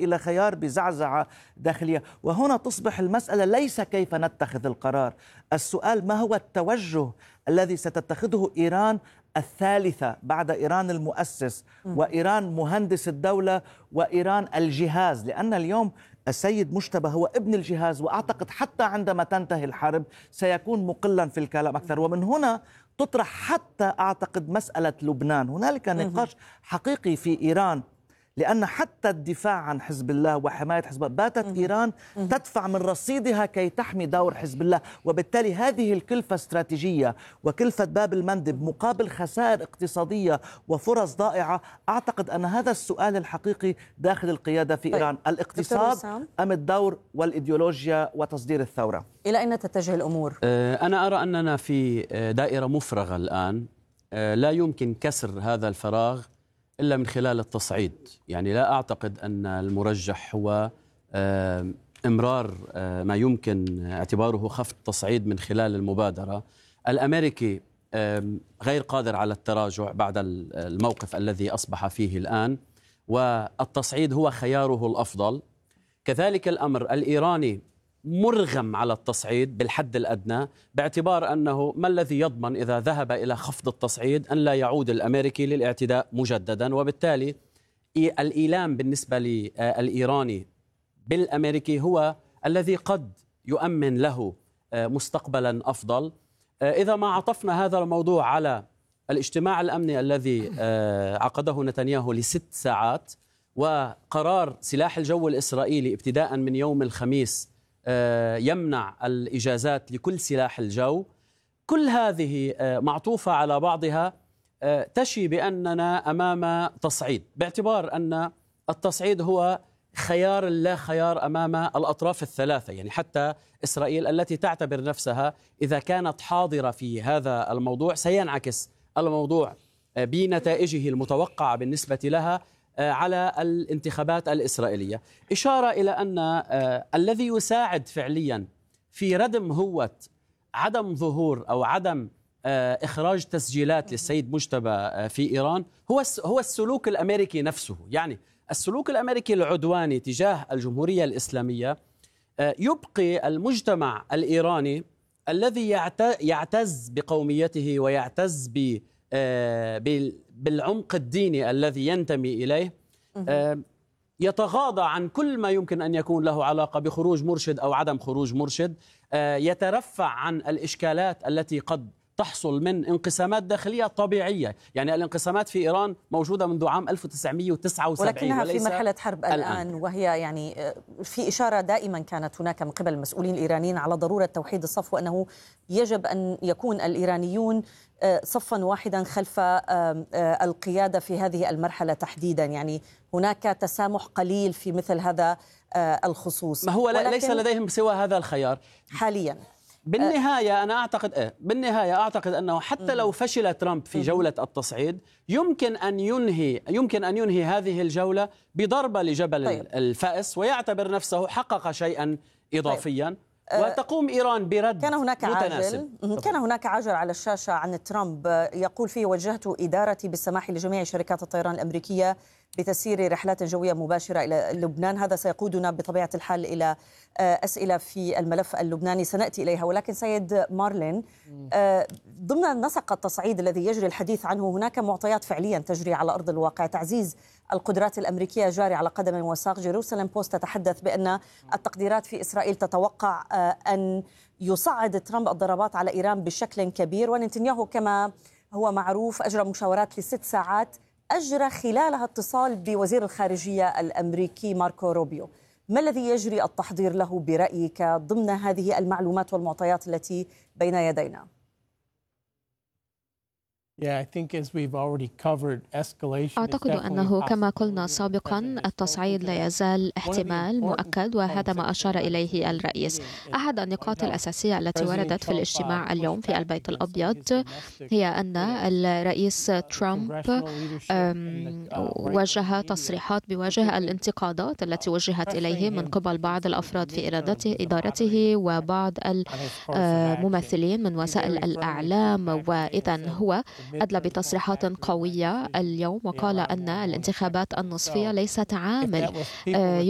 إلى خيار بزعزعة داخلية. وهنا تصبح المسألة ليس كيف نتخذ القرار، السؤال ما هو التوجه الذي ستتخذه إيران الثالثة بعد إيران المؤسس وإيران مهندس الدولة وإيران الجهاز، لأن اليوم السيد مجتبى هو ابن الجهاز، وأعتقد حتى عندما تنتهي الحرب سيكون مقلا في الكلام أكثر. ومن هنا تطرح حتى أعتقد مسألة لبنان. هنالك نقاش حقيقي في إيران، لأن حتى الدفاع عن حزب الله وحماية حزب الله باتت إيران تدفع من رصيدها كي تحمي دور حزب الله، وبالتالي هذه الكلفة استراتيجية وكلفة باب المندب مقابل خسائر اقتصادية وفرص ضائعة. أعتقد أن هذا السؤال الحقيقي داخل القيادة في إيران، الاقتصاد أم الدور والإيديولوجيا وتصدير الثورة؟ إلى أين تتجه الأمور؟ أنا أرى أننا في دائرة مفرغة الآن، لا يمكن كسر هذا الفراغ إلا من خلال التصعيد. يعني لا أعتقد أن المرجح هو إمرار ما يمكن اعتباره خفض تصعيد من خلال المبادرة. الأمريكي غير قادر على التراجع بعد الموقف الذي أصبح فيه الآن، والتصعيد هو خياره الأفضل. كذلك الأمر الإيراني مرغم على التصعيد بالحد الأدنى، باعتبار أنه ما الذي يضمن إذا ذهب إلى خفض التصعيد أن لا يعود الأمريكي للاعتداء مجددا. وبالتالي الإيلام بالنسبة للإيراني بالأمريكي هو الذي قد يؤمن له مستقبلا أفضل. إذا ما عطفنا هذا الموضوع على الاجتماع الأمني الذي عقده نتنياهو ل6 ساعات، وقرار سلاح الجو الإسرائيلي ابتداء من يوم الخميس يمنع الإجازات لكل سلاح الجو، كل هذه معطوفة على بعضها تشي بأننا أمام تصعيد، باعتبار أن التصعيد هو خيار لا خيار أمام الأطراف الثلاثة. يعني حتى إسرائيل التي تعتبر نفسها إذا كانت حاضرة في هذا الموضوع سينعكس الموضوع بنتائجه المتوقعة بالنسبة لها على الانتخابات الإسرائيلية. إشارة إلى أن الذي يساعد فعليا في ردم هوة عدم ظهور أو عدم إخراج تسجيلات للسيد مجتبى في إيران هو السلوك الأمريكي نفسه. يعني السلوك الأمريكي العدواني تجاه الجمهورية الإسلامية يبقي المجتمع الإيراني الذي يعتز بقوميته ويعتز بالعمق الديني الذي ينتمي إليه، يتغاضى عن كل ما يمكن أن يكون له علاقة بخروج مرشد أو عدم خروج مرشد، يترفع عن الإشكالات التي قد تحصل من انقسامات داخلية طبيعية. يعني الانقسامات في إيران موجودة منذ عام 1979 ولكنها في مرحلة حرب الآن، وهي يعني في إشارة دائما كانت هناك من قبل المسؤولين الإيرانيين على ضرورة توحيد الصف، وأنه يجب أن يكون الإيرانيون صفا واحدا خلف القيادة في هذه المرحلة تحديدا. يعني هناك تسامح قليل في مثل هذا الخصوص، ما هو ليس لديهم سوى هذا الخيار حاليا. بالنهاية أنا أعتقد أنه حتى لو فشل ترامب في جولة التصعيد يمكن أن ينهي هذه الجولة بضربة لجبل الفأس، ويعتبر نفسه حقق شيئا إضافيا. وتقوم إيران برد متناسب. كان هناك عاجل على الشاشة عن ترامب يقول فيه: وجهت إدارتي بالسماح لجميع شركات الطيران الأمريكية بتسيير رحلات جوية مباشرة إلى لبنان. هذا سيقودنا بطبيعة الحال إلى أسئلة في الملف اللبناني سنأتي إليها. ولكن سيد مارلين، ضمن نسق التصعيد الذي يجري الحديث عنه هناك معطيات فعليا تجري على أرض الواقع. تعزيز القدرات الأمريكية جاري على قدم وساق. جيروسالم بوست تتحدث بأن التقديرات في إسرائيل تتوقع أن يصعد ترامب الضربات على إيران بشكل كبير، ونتنياهو كما هو معروف أجرى مشاورات ل6 ساعات أجرى خلالها اتصال بوزير الخارجية الأمريكي ماركو روبيو. ما الذي يجري التحضير له برأيك ضمن هذه المعلومات والمعطيات التي بين يدينا؟ أعتقد أنه كما قلنا سابقا التصعيد لا يزال احتمال مؤكد، وهذا ما أشار إليه الرئيس. أحد النقاط الأساسية التي وردت في الاجتماع اليوم في البيت الأبيض هي أن الرئيس ترامب وجه تصريحات بوجه الانتقادات التي وجهت إليه من قبل بعض الأفراد في إدارته وبعض الممثلين من وسائل الإعلام. وإذن هو أدلى بتصريحات قوية اليوم وقال أن الانتخابات النصفية ليست عامل